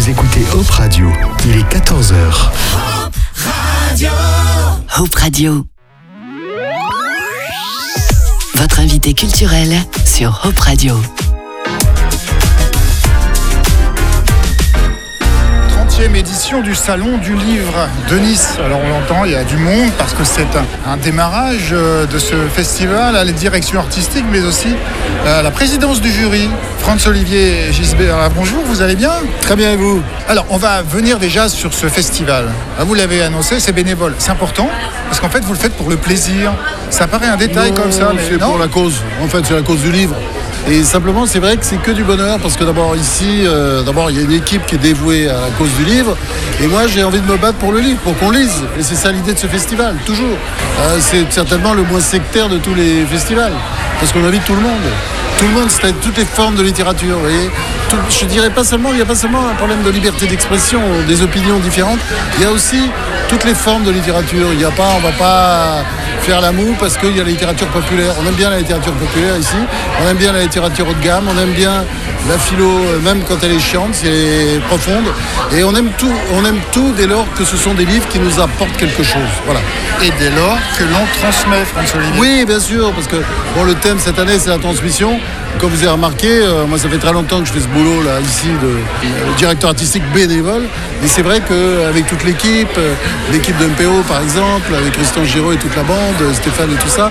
Vous écoutez Hope Radio, il est 14h. Hope Radio. Hope Radio. Votre invité culturel sur Hope Radio. 30e édition du Salon du Livre de Nice. Alors on l'entend, il y a du monde parce que c'est un démarrage de ce festival à la direction artistique, mais aussi à la présidence du jury. Franz-Olivier Gisbert, bonjour, vous allez bien ? Très bien, et vous ? Alors on va venir déjà sur ce festival. Vous l'avez annoncé, c'est bénévole. C'est important parce qu'en fait vous le faites pour le plaisir. Ça paraît un détail comme ça, mais c'est pour la cause. En fait, c'est la cause du livre. Et simplement, c'est vrai que c'est que du bonheur parce que d'abord ici, il y a une équipe qui est dévouée à la cause du livre. Et moi, j'ai envie de me battre pour le livre, pour qu'on lise. Et c'est ça l'idée de ce festival, toujours. C'est certainement le moins sectaire de tous les festivals parce qu'on invite tout le monde. Tout le monde, c'est toutes les formes de littérature, vous voyez. Je dirais pas seulement, il n'y a pas seulement un problème de liberté d'expression, des opinions différentes. Il y a aussi toutes les formes de littérature. On va pas faire la moue parce qu'il y a la littérature populaire. On aime bien la littérature populaire ici. On aime bien la littérature haut de gamme. On aime bien la philo, même quand elle est chiante, si elle est profonde. Et on aime tout dès lors que ce sont des livres qui nous apportent quelque chose. Voilà. et dès lors que l'on transmet, Franz-Olivier. Oui, bien sûr, parce que le thème cette année, c'est la transmission. Comme vous avez remarqué, moi ça fait très longtemps que je fais ce boulot là ici de directeur artistique bénévole. Et c'est vrai qu'avec toute l'équipe de MPO par exemple, avec Christian Giraud et toute la bande, Stéphane et tout ça,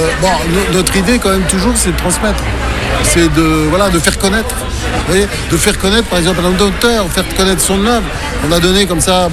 notre idée quand même toujours c'est de transmettre. C'est de faire connaître. Vous voyez, de faire connaître par exemple un auteur, faire connaître son œuvre. On a donné comme ça,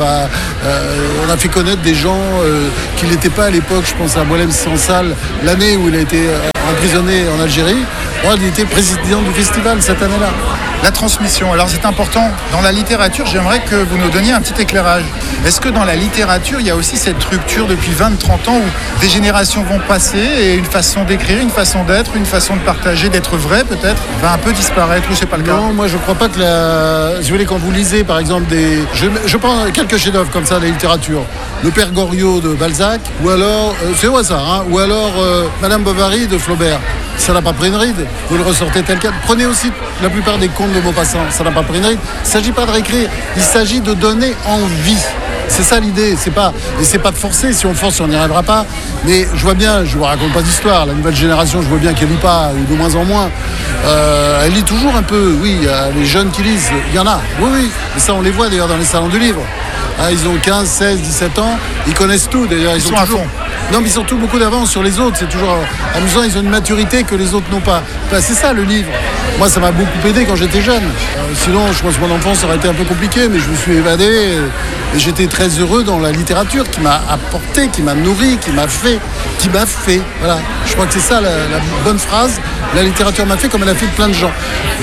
on a fait connaître des gens qui n'étaient pas à l'époque, je pense à Moulem Sansal, l'année où il a été emprisonné en Algérie. Il était président du festival cette année-là. La transmission, alors c'est important. Dans la littérature, j'aimerais que vous nous donniez un petit éclairage. Est-ce que dans la littérature, il y a aussi cette rupture depuis 20-30 ans où des générations vont passer et une façon d'écrire, une façon d'être, une façon de partager, d'être vrai peut-être, va un peu disparaître ou c'est pas le cas? Non, moi je crois pas que si vous voulez, quand vous lisez par exemple je prends quelques chefs-d'œuvre comme ça de la littérature. Le Père Goriot de Balzac, ou alors, c'est au hasard, ou alors Madame Bovary de Flaubert. Ça n'a pas pris une ride, vous le ressortez tel quel. Prenez aussi la plupart des contes de Maupassant, ça n'a pas pris une ride. Il ne s'agit pas de réécrire, il s'agit de donner envie. C'est ça l'idée, c'est pas de forcer, si on force on n'y arrivera pas. Mais je vois bien, je ne vous raconte pas d'histoire, la nouvelle génération, je vois bien qu'elle lit pas, ou de moins en moins. Elle lit toujours un peu, oui, il y a les jeunes qui lisent, il y en a, oui, et ça on les voit d'ailleurs dans les salons du livre. Ils ont 15, 16, 17 ans, ils connaissent tout d'ailleurs. Ils sont toujours à fond. Non, mais ils ont tout beaucoup d'avance sur les autres. C'est toujours amusant, ils ont une maturité que les autres n'ont pas. C'est ça le livre. Moi, ça m'a beaucoup aidé quand j'étais jeune. Sinon, je pense que mon enfance aurait été un peu compliqué, mais je me suis évadé et j'étais très heureux dans la littérature qui m'a apporté, qui m'a nourri, qui m'a fait. Voilà. Je crois que c'est ça la bonne phrase. La littérature m'a fait comme elle a fait de plein de gens.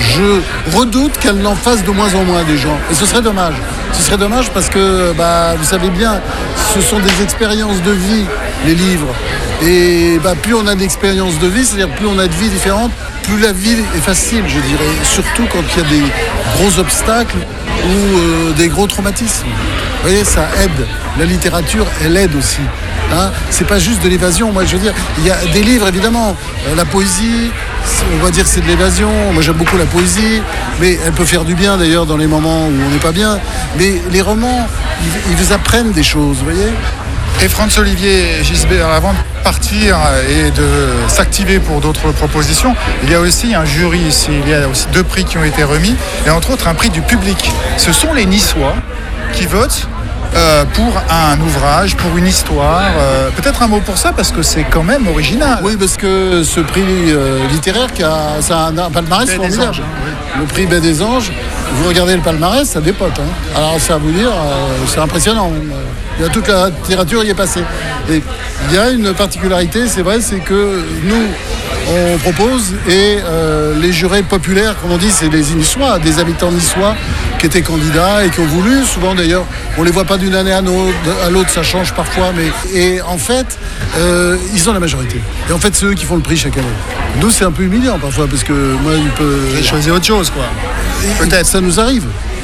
Je redoute qu'elle n'en fasse de moins en moins des gens. Et ce serait dommage. Ce serait dommage parce que, vous savez bien, ce sont des expériences de vie, les livres. Et plus on a d'expériences de vie, c'est-à-dire plus on a de vies différentes, plus la vie est facile, je dirais. Surtout quand il y a des gros obstacles ou des gros traumatismes. Vous voyez, ça aide. La littérature, elle aide aussi. C'est pas juste de l'évasion. Moi, je veux dire, il y a des livres, évidemment. La poésie, on va dire que c'est de l'évasion. Moi, j'aime beaucoup la poésie, mais elle peut faire du bien, d'ailleurs, dans les moments où on n'est pas bien. Mais les romans, ils vous apprennent des choses, vous voyez. Et Franz-Olivier Gisbert, avant de partir et de s'activer pour d'autres propositions, il y a aussi un jury ici. Il y a aussi 2 prix qui ont été remis, et entre autres un prix du public. Ce sont les Niçois qui votent pour un ouvrage, pour une histoire. Peut-être un mot pour ça, parce que c'est quand même original. Oui, parce que ce prix littéraire, ça a un palmarès formidable. Le prix Baie des Anges, vous regardez le palmarès, ça dépote. Alors, ça à vous dire, c'est impressionnant. Il y a toute la littérature y est passée. Et il y a une particularité, c'est vrai, c'est que nous, on propose, et les jurés populaires, comme on dit, c'est les Niçois, des habitants niçois qui étaient candidats et qui ont voulu, souvent d'ailleurs, on ne les voit pas d'une année à l'autre, ça change parfois, et en fait, ils ont la majorité. Et en fait, c'est eux qui font le prix chaque année. Nous, c'est un peu humiliant parfois, parce que moi, J'ai choisi autre chose, quoi. Peut-être. Ça nous arrive.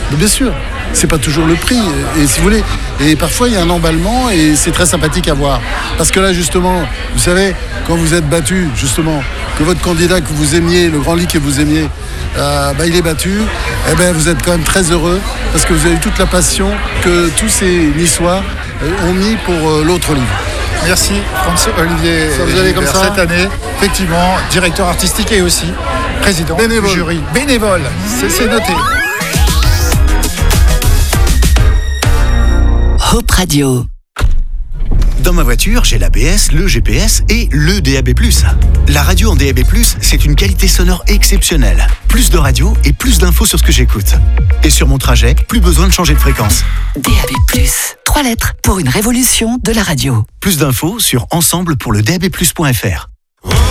Bien sûr, c'est pas toujours le prix. Et si vous voulez, et parfois il y a un emballement et c'est très sympathique à voir. Parce que là justement, vous savez, quand vous êtes battu, justement, que votre candidat que vous aimiez, le grand lit que vous aimiez, il est battu, vous êtes quand même très heureux parce que vous avez eu toute la passion que tous ces Niçois ont mis pour l'autre livre. Merci François-Olivier Ça vous allez comme ça cette année, effectivement, directeur artistique et aussi président Bénévole. du jury. Bénévole, c'est noté. Hope Radio. Dans ma voiture, j'ai l'ABS, le GPS et le DAB+. La radio en DAB+, c'est une qualité sonore exceptionnelle. Plus de radio et plus d'infos sur ce que j'écoute. Et sur mon trajet, plus besoin de changer de fréquence. DAB+. 3 lettres pour une révolution de la radio. Plus d'infos sur ensemble pour le DAB+.fr.